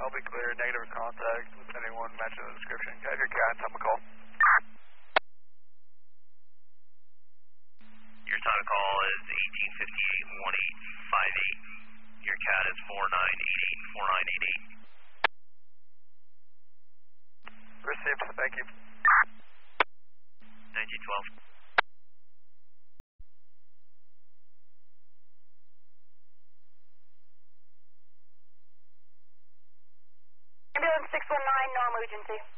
I'll be clear. Negative contact with anyone matching the description. Can I have your cat and tell me call? Your time to call is 1858-1858. Your cat is 4988-4988. Received. Thank you. 1912. Ambulance 619, normal agency.